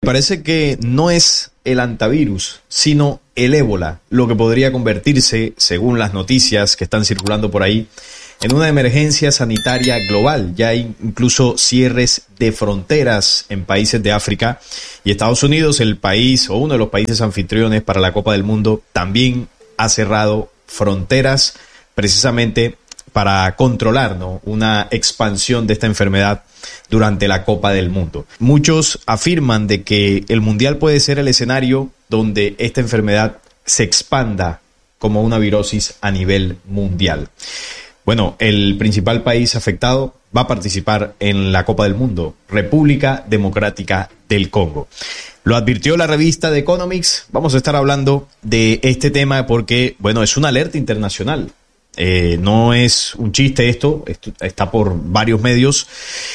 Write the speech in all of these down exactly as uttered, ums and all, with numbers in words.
Parece que no es el hantavirus, sino el ébola, lo que podría convertirse, según las noticias que están circulando por ahí, en una emergencia sanitaria global. Ya hay incluso cierres de fronteras en países de África, y Estados Unidos, el país o uno de los países anfitriones para la Copa del Mundo, también ha cerrado fronteras precisamente para controlar, ¿no?, una expansión de esta enfermedad durante la Copa del Mundo. Muchos afirman de que el Mundial puede ser el escenario donde esta enfermedad se expanda como una virosis a nivel mundial. Bueno, el principal país afectado va a participar en la Copa del Mundo, República Democrática del Congo. Lo advirtió la revista The Economics. Vamos a estar hablando de este tema porque, bueno, es una alerta internacional. Eh, no es un chiste esto, esto está por varios medios,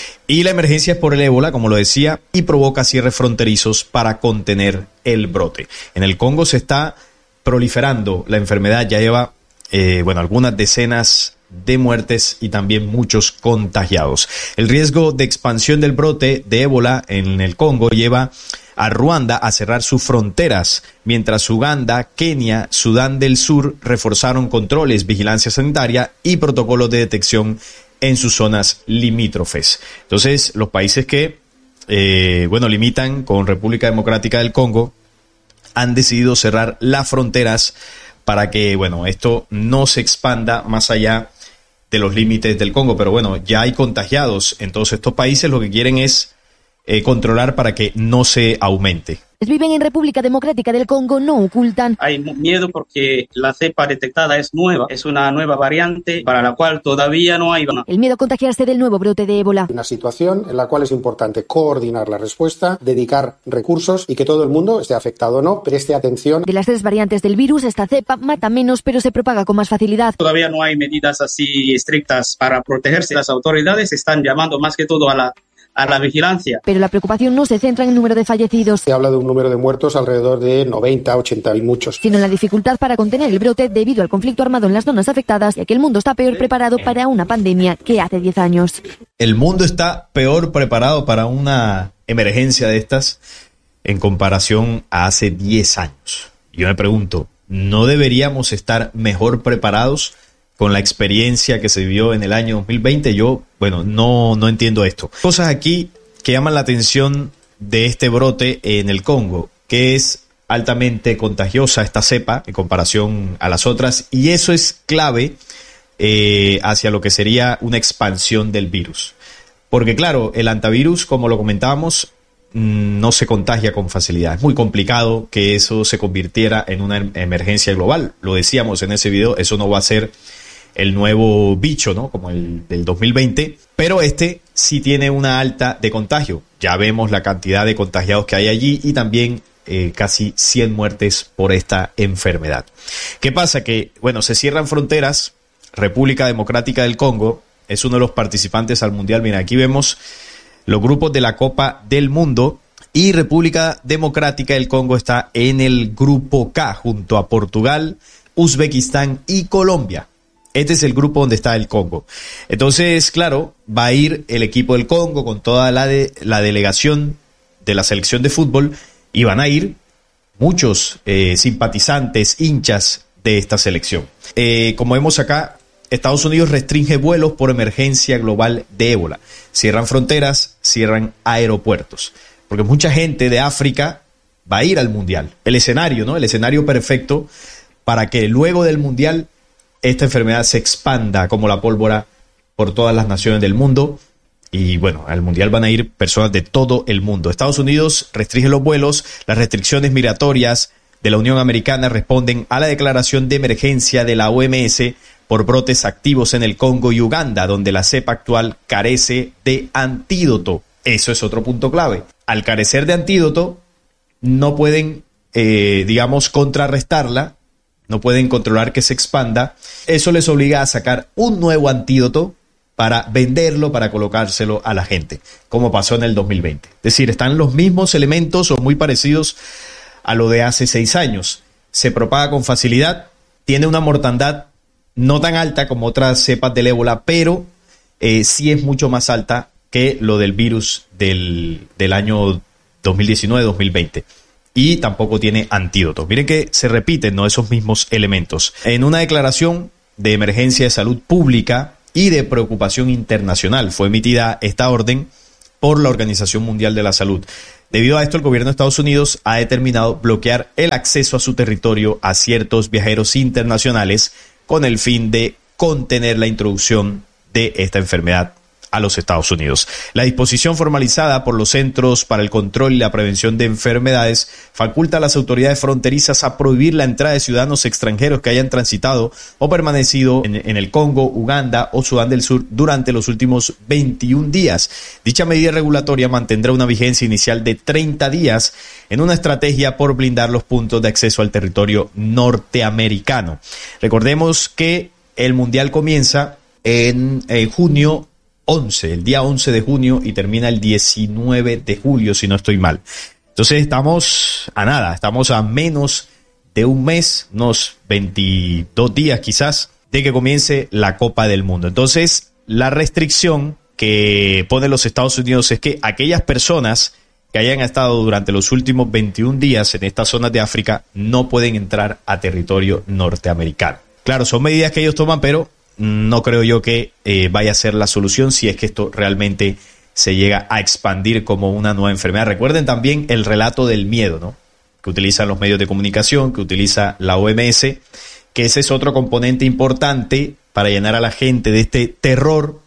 y la emergencia es por el ébola, como lo decía, y provoca cierres fronterizos para contener el brote. En el Congo se está proliferando la enfermedad, ya lleva eh, bueno, algunas decenas de muertes y también muchos contagiados. El riesgo de expansión del brote de ébola en el Congo lleva a Ruanda a cerrar sus fronteras, mientras Uganda, Kenia, Sudán del Sur reforzaron controles, vigilancia sanitaria y protocolos de detección en sus zonas limítrofes. Entonces, los países que, eh, bueno, limitan con República Democrática del Congo han decidido cerrar las fronteras para que, bueno, esto no se expanda más allá de los límites del Congo. Pero bueno, ya hay contagiados en todos estos países, lo que quieren es Eh, controlar para que no se aumente. Viven en República Democrática del Congo, no ocultan. Hay miedo porque la cepa detectada es nueva, es una nueva variante para la cual todavía no hay. El miedo a contagiarse del nuevo brote de ébola. Una situación en la cual es importante coordinar la respuesta, dedicar recursos y que todo el mundo, esté afectado o no, preste atención. De las tres variantes del virus, esta cepa mata menos, pero se propaga con más facilidad. Todavía no hay medidas así estrictas para protegerse. Las autoridades están llamando más que todo a la a la vigilancia. Pero la preocupación no se centra en el número de fallecidos. Se habla de un número de muertos alrededor de noventa, ochenta y muchos. Sino en la dificultad para contener el brote debido al conflicto armado en las zonas afectadas, y que el mundo está peor preparado para una pandemia que hace diez años. El mundo está peor preparado para una emergencia de estas en comparación a hace diez años. Yo me pregunto, ¿no deberíamos estar mejor preparados con la experiencia que se vivió en el año dos mil veinte? Yo, bueno, no, no entiendo esto. Cosas aquí que llaman la atención de este brote en el Congo, que es altamente contagiosa esta cepa en comparación a las otras, y eso es clave eh, hacia lo que sería una expansión del virus. Porque claro, el hantavirus, como lo comentábamos, no se contagia con facilidad. Es muy complicado que eso se convirtiera en una emergencia global. Lo decíamos en ese video, eso no va a ser el nuevo bicho, ¿no?, como el del dos mil veinte, pero este sí tiene una alta de contagio. Ya vemos la cantidad de contagiados que hay allí y también eh, casi cien muertes por esta enfermedad. ¿Qué pasa? Que, bueno, se cierran fronteras. República Democrática del Congo es uno de los participantes al Mundial. Mira, aquí vemos los grupos de la Copa del Mundo, y República Democrática del Congo está en el grupo K junto a Portugal, Uzbekistán y Colombia. Este es el grupo donde está el Congo. Entonces, claro, va a ir el equipo del Congo con toda la, de, la delegación de la selección de fútbol, y van a ir muchos eh, simpatizantes, hinchas de esta selección. Eh, como vemos acá, Estados Unidos restringe vuelos por emergencia global de ébola. Cierran fronteras, cierran aeropuertos, porque mucha gente de África va a ir al Mundial. El escenario, ¿no? El escenario perfecto para que luego del Mundial esta enfermedad se expanda como la pólvora por todas las naciones del mundo. Y bueno, al Mundial van a ir personas de todo el mundo. Estados Unidos restringe los vuelos. Las restricciones migratorias de la Unión Americana responden a la declaración de emergencia de la O M S por brotes activos en el Congo y Uganda, donde la cepa actual carece de antídoto. Eso es otro punto clave. Al carecer de antídoto, no pueden, eh, digamos, contrarrestarla, no pueden controlar que se expanda. Eso les obliga a sacar un nuevo antídoto para venderlo, para colocárselo a la gente, como pasó en el dos mil veinte. Es decir, están los mismos elementos o muy parecidos a lo de hace seis años. Se propaga con facilidad, tiene una mortandad no tan alta como otras cepas del ébola, pero eh, sí es mucho más alta que lo del virus del, del año dos mil diecinueve dos mil veinte. Y tampoco tiene antídoto. Miren que se repiten, ¿no?, esos mismos elementos. En una declaración de emergencia de salud pública y de preocupación internacional fue emitida esta orden por la Organización Mundial de la Salud. Debido a esto, el gobierno de Estados Unidos ha determinado bloquear el acceso a su territorio a ciertos viajeros internacionales con el fin de contener la introducción de esta enfermedad a los Estados Unidos. La disposición formalizada por los Centros para el Control y la Prevención de Enfermedades faculta a las autoridades fronterizas a prohibir la entrada de ciudadanos extranjeros que hayan transitado o permanecido en, en el Congo, Uganda o Sudán del Sur durante los últimos veintiún días. Dicha medida regulatoria mantendrá una vigencia inicial de treinta días en una estrategia por blindar los puntos de acceso al territorio norteamericano. Recordemos que el Mundial comienza en eh, junio once, el día once de junio y termina el diecinueve de julio, si no estoy mal. Entonces estamos a nada, estamos a menos de un mes, unos veintidós días quizás, de que comience la Copa del Mundo. Entonces, la restricción que pone los Estados Unidos es que aquellas personas que hayan estado durante los últimos veintiún días en estas zonas de África no pueden entrar a territorio norteamericano. Claro, son medidas que ellos toman, pero no creo yo que eh, vaya a ser la solución si es que esto realmente se llega a expandir como una nueva enfermedad. Recuerden también el relato del miedo, ¿no?, que utilizan los medios de comunicación, que utiliza la O M S, que ese es otro componente importante para llenar a la gente de este terror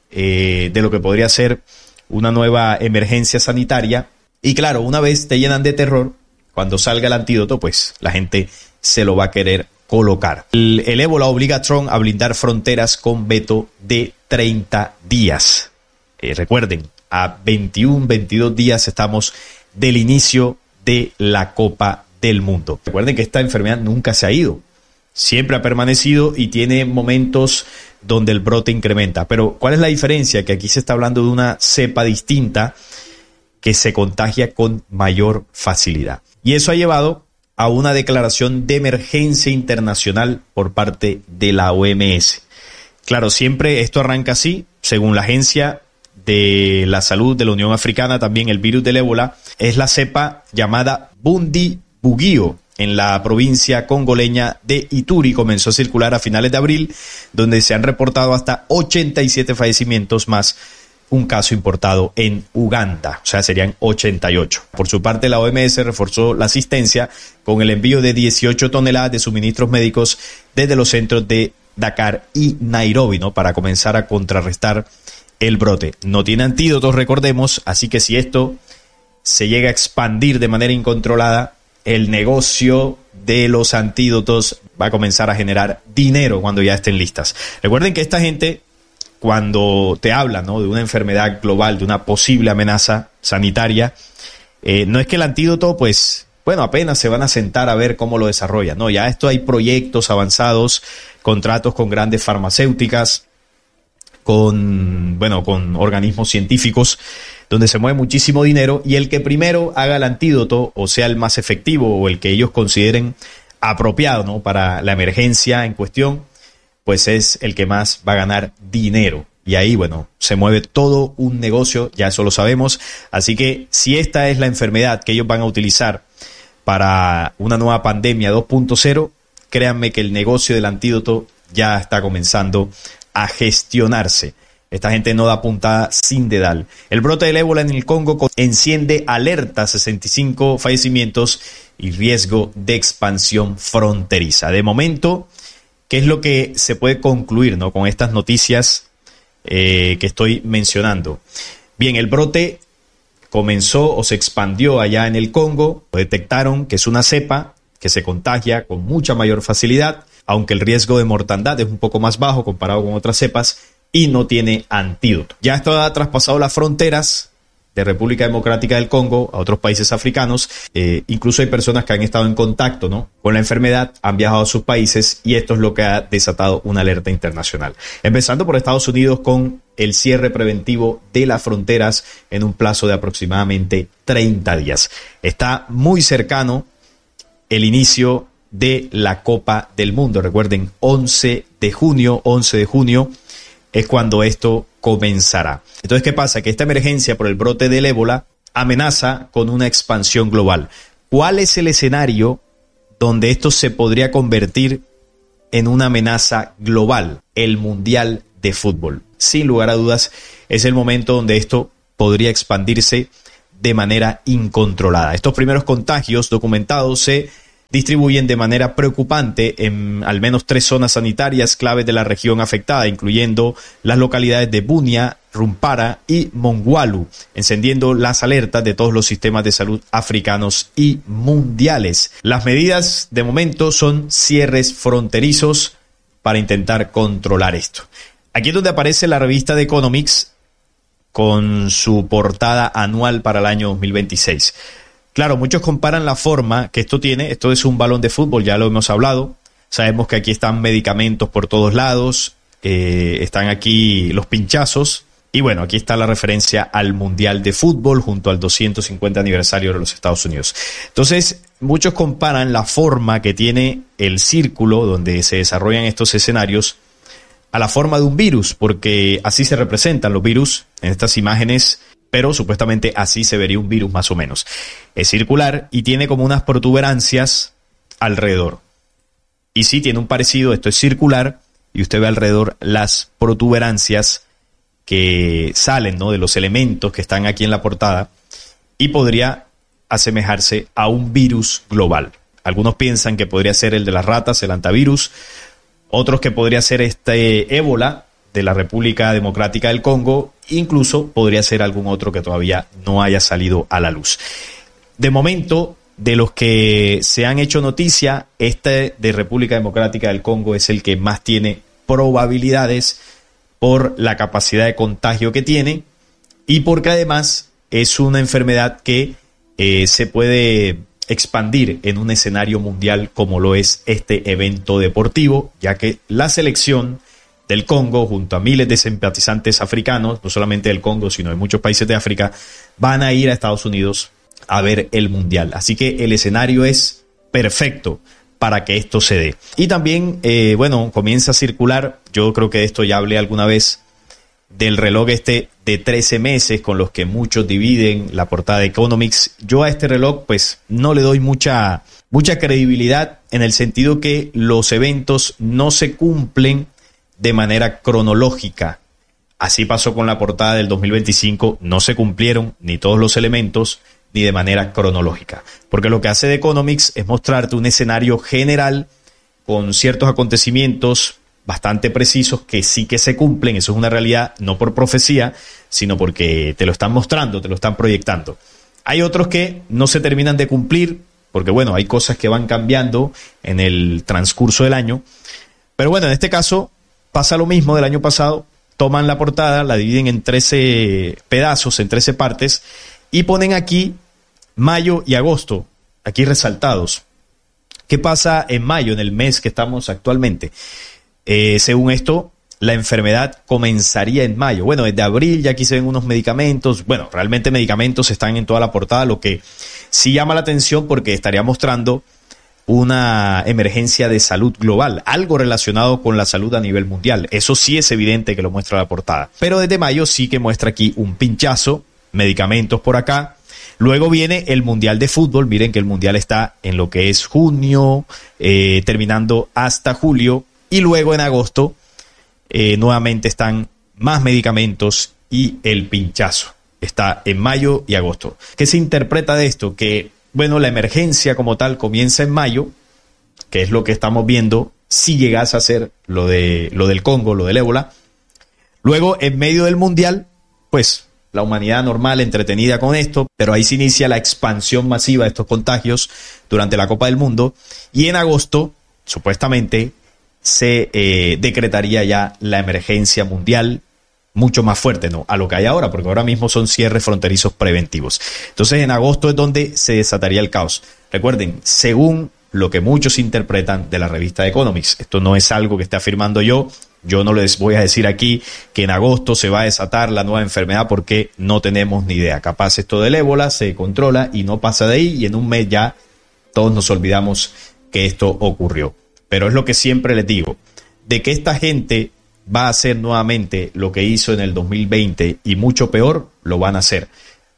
eh, de lo que podría ser una nueva emergencia sanitaria. Y claro, una vez te llenan de terror, cuando salga el antídoto, pues la gente se lo va a querer colocar. El, el ébola obliga a Trump a blindar fronteras con veto de treinta días. Eh, recuerden, a veintiún, veintidós días estamos del inicio de la Copa del Mundo. Recuerden que esta enfermedad nunca se ha ido. Siempre ha permanecido y tiene momentos donde el brote incrementa. Pero ¿cuál es la diferencia? Que aquí se está hablando de una cepa distinta que se contagia con mayor facilidad. Y eso ha llevado a una declaración de emergencia internacional por parte de la O M S. Claro, siempre esto arranca así. Según la Agencia de la Salud de la Unión Africana, también el virus del ébola es la cepa llamada Bundibugyo en la provincia congoleña de Ituri. Comenzó a circular a finales de abril, donde se han reportado hasta ochenta y siete fallecimientos más un caso importado en Uganda, o sea, serían ochenta y ocho. Por su parte, la O M S reforzó la asistencia con el envío de dieciocho toneladas de suministros médicos desde los centros de Dakar y Nairobi, ¿no?, para comenzar a contrarrestar el brote. No tiene antídotos, recordemos, así que si esto se llega a expandir de manera incontrolada, el negocio de los antídotos va a comenzar a generar dinero cuando ya estén listas. Recuerden que esta gente, cuando te habla, ¿no?, de una enfermedad global, de una posible amenaza sanitaria, eh, no es que el antídoto, pues, bueno, apenas se van a sentar a ver cómo lo desarrollan. No, ya esto hay proyectos avanzados, contratos con grandes farmacéuticas, con, bueno, con organismos científicos, donde se mueve muchísimo dinero, y el que primero haga el antídoto, o sea, el más efectivo, o el que ellos consideren apropiado, ¿no?, para la emergencia en cuestión, pues es el que más va a ganar dinero. Y ahí, bueno, se mueve todo un negocio, ya eso lo sabemos. Así que si esta es la enfermedad que ellos van a utilizar para una nueva pandemia dos punto cero, créanme que el negocio del antídoto ya está comenzando a gestionarse. Esta gente no da puntada sin dedal. El brote del ébola en el Congo enciende alerta, sesenta y cinco fallecimientos y riesgo de expansión fronteriza. De momento, ¿qué es lo que se puede concluir, ¿no?, con estas noticias eh, que estoy mencionando? Bien, el brote comenzó o se expandió allá en el Congo. Detectaron que es una cepa que se contagia con mucha mayor facilidad, aunque el riesgo de mortandad es un poco más bajo comparado con otras cepas, y no tiene antídoto. Ya esto ha traspasado las fronteras de República Democrática del Congo a otros países africanos. Eh, incluso hay personas que han estado en contacto, ¿no?, con la enfermedad, han viajado a sus países, y esto es lo que ha desatado una alerta internacional. Empezando por Estados Unidos, con el cierre preventivo de las fronteras en un plazo de aproximadamente treinta días. Está muy cercano el inicio de la Copa del Mundo. Recuerden, once de junio, once de junio es cuando esto comenzará. Entonces, ¿qué pasa? Que esta emergencia por el brote del ébola amenaza con una expansión global. ¿Cuál es el escenario donde esto se podría convertir en una amenaza global? El Mundial de Fútbol. Sin lugar a dudas, es el momento donde esto podría expandirse de manera incontrolada. Estos primeros contagios documentados se distribuyen de manera preocupante en al menos tres zonas sanitarias claves de la región afectada, incluyendo las localidades de Bunia, Rumpara y Mongualu, encendiendo las alertas de todos los sistemas de salud africanos y mundiales. Las medidas de momento son cierres fronterizos para intentar controlar esto. Aquí es donde aparece la revista The Economics con su portada anual para el año dos mil veintiséis. Claro, muchos comparan la forma que esto tiene. Esto es un balón de fútbol, ya lo hemos hablado. Sabemos que aquí están medicamentos por todos lados, eh, están aquí los pinchazos. Y bueno, aquí está la referencia al Mundial de Fútbol junto al doscientos cincuenta aniversario de los Estados Unidos. Entonces, muchos comparan la forma que tiene el círculo donde se desarrollan estos escenarios a la forma de un virus, porque así se representan los virus en estas imágenes, pero supuestamente así se vería un virus más o menos. Es circular y tiene como unas protuberancias alrededor. Y sí, tiene un parecido, esto es circular, y usted ve alrededor las protuberancias que salen, ¿no?, de los elementos que están aquí en la portada, y podría asemejarse a un virus global. Algunos piensan que podría ser el de las ratas, el antivirus, otros que podría ser este ébola de la República Democrática del Congo, incluso podría ser algún otro que todavía no haya salido a la luz. De momento, de los que se han hecho noticia, este de República Democrática del Congo es el que más tiene probabilidades por la capacidad de contagio que tiene y porque además es una enfermedad que eh, se puede expandir en un escenario mundial como lo es este evento deportivo, ya que la selección del Congo, junto a miles de simpatizantes africanos, no solamente del Congo, sino de muchos países de África, van a ir a Estados Unidos a ver el Mundial. Así que el escenario es perfecto para que esto se dé. Y también, eh, bueno, comienza a circular, yo creo que de esto ya hablé alguna vez, del reloj este de trece meses con los que muchos dividen la portada de Economics. Yo a este reloj pues no le doy mucha, mucha credibilidad en el sentido que los eventos no se cumplen de manera cronológica. Así pasó con la portada del dos mil veinticinco, no se cumplieron ni todos los elementos ni de manera cronológica. Porque lo que hace The Economics es mostrarte un escenario general con ciertos acontecimientos bastante precisos que sí que se cumplen. Eso es una realidad, no por profecía, sino porque te lo están mostrando, te lo están proyectando. Hay otros que no se terminan de cumplir, porque bueno, hay cosas que van cambiando en el transcurso del año. Pero bueno, en este caso pasa lo mismo del año pasado. Toman la portada, la dividen en trece pedazos, en trece partes, y ponen aquí mayo y agosto, aquí resaltados. ¿Qué pasa en mayo, en el mes que estamos actualmente? Eh, según esto, la enfermedad comenzaría en mayo. Bueno, desde abril ya aquí se ven unos medicamentos. Bueno, realmente medicamentos están en toda la portada, lo que sí llama la atención porque estaría mostrando una emergencia de salud global, algo relacionado con la salud a nivel mundial. Eso sí es evidente que lo muestra la portada. Pero desde mayo sí que muestra aquí un pinchazo, medicamentos por acá. Luego viene el Mundial de Fútbol. Miren que el Mundial está en lo que es junio, eh, terminando hasta julio. Y luego en agosto eh, nuevamente están más medicamentos y el pinchazo. Está en mayo y agosto. ¿Qué se interpreta de esto? Que, bueno, la emergencia como tal comienza en mayo, que es lo que estamos viendo si llegase a ser lo, de, lo del Congo, lo del ébola. Luego, en medio del Mundial, pues la humanidad normal, entretenida con esto, pero ahí se inicia la expansión masiva de estos contagios durante la Copa del Mundo. Y en agosto, supuestamente, se eh, decretaría ya la emergencia mundial mucho más fuerte, ¿no?, a lo que hay ahora, porque ahora mismo son cierres fronterizos preventivos. Entonces en agosto es donde se desataría el caos. Recuerden, según lo que muchos interpretan de la revista Economics, esto no es algo que esté afirmando yo, yo no les voy a decir aquí que en agosto se va a desatar la nueva enfermedad porque no tenemos ni idea. Capaz esto del ébola se controla y no pasa de ahí y en un mes ya todos nos olvidamos que esto ocurrió. Pero es lo que siempre les digo, de que esta gente va a hacer nuevamente lo que hizo en el dos mil veinte y mucho peor, lo van a hacer.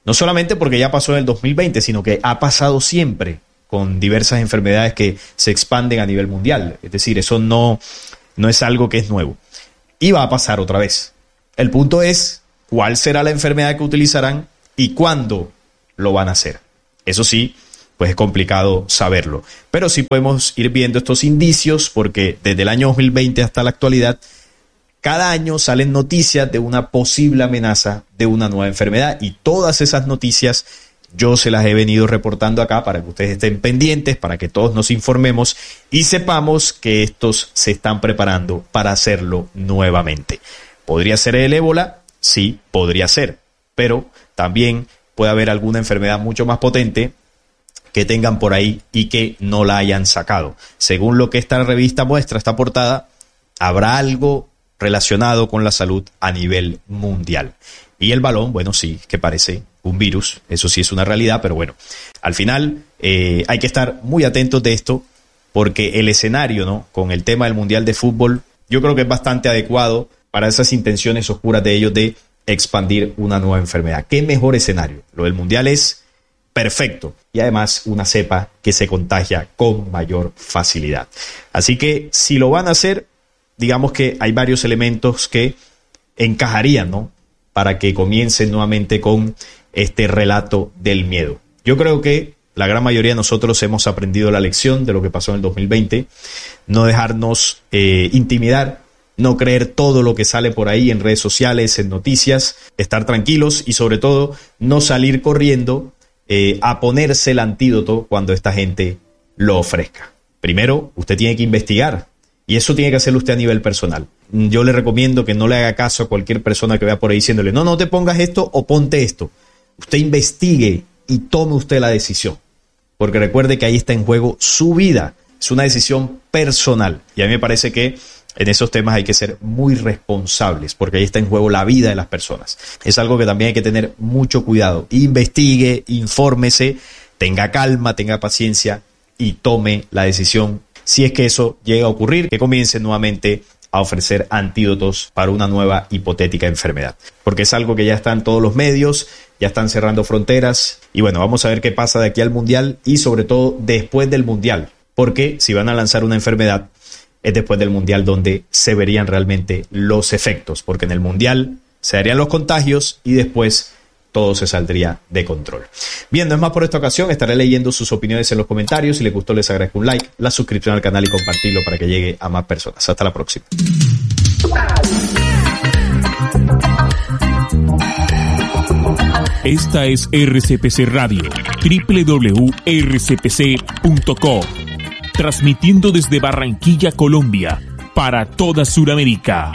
No solamente porque ya pasó en el dos mil veinte, sino que ha pasado siempre con diversas enfermedades que se expanden a nivel mundial. Es decir, eso no, no es algo que es nuevo. Y va a pasar otra vez. El punto es cuál será la enfermedad que utilizarán y cuándo lo van a hacer. Eso sí, pues es complicado saberlo. Pero sí podemos ir viendo estos indicios porque desde el año dos mil veinte hasta la actualidad, cada año salen noticias de una posible amenaza de una nueva enfermedad y todas esas noticias yo se las he venido reportando acá para que ustedes estén pendientes, para que todos nos informemos y sepamos que estos se están preparando para hacerlo nuevamente. ¿Podría ser el ébola? Sí, podría ser, pero también puede haber alguna enfermedad mucho más potente que tengan por ahí y que no la hayan sacado. Según lo que esta revista muestra, esta portada, habrá algo relacionado con la salud a nivel mundial. Y el balón, bueno, sí, que parece un virus, eso sí es una realidad, pero bueno, al final eh, hay que estar muy atentos de esto porque el escenario, ¿no?, con el tema del Mundial de Fútbol, yo creo que es bastante adecuado para esas intenciones oscuras de ellos de expandir una nueva enfermedad. ¿Qué mejor escenario? Lo del Mundial es perfecto y además una cepa que se contagia con mayor facilidad. Así que si lo van a hacer, digamos que hay varios elementos que encajarían, ¿no?, para que comiencen nuevamente con este relato del miedo. Yo creo que la gran mayoría de nosotros hemos aprendido la lección de lo que pasó en el dos mil veinte, no dejarnos eh, intimidar, no creer todo lo que sale por ahí en redes sociales, en noticias, estar tranquilos y sobre todo no salir corriendo eh, a ponerse el antídoto cuando esta gente lo ofrezca. Primero, usted tiene que investigar. Y eso tiene que hacerlo usted a nivel personal. Yo le recomiendo que no le haga caso a cualquier persona que vea por ahí diciéndole, no, no te pongas esto o ponte esto. Usted investigue y tome usted la decisión. Porque recuerde que ahí está en juego su vida. Es una decisión personal. Y a mí me parece que en esos temas hay que ser muy responsables, porque ahí está en juego la vida de las personas. Es algo que también hay que tener mucho cuidado. Investigue, infórmese, tenga calma, tenga paciencia y tome la decisión. Si es que eso llega a ocurrir, que comiencen nuevamente a ofrecer antídotos para una nueva hipotética enfermedad. Porque es algo que ya está en todos los medios, ya están cerrando fronteras. Y bueno, vamos a ver qué pasa de aquí al Mundial y sobre todo después del Mundial. Porque si van a lanzar una enfermedad, es después del Mundial donde se verían realmente los efectos. Porque en el Mundial se darían los contagios y después todo se saldría de control. Bien, no es más por esta ocasión. Estaré leyendo sus opiniones en los comentarios. Si les gustó, les agradezco un like, la suscripción al canal y compartirlo para que llegue a más personas. Hasta la próxima. Esta es R C P C Radio, doble u doble u doble u punto r c p c punto com, transmitiendo desde Barranquilla, Colombia, para toda Sudamérica.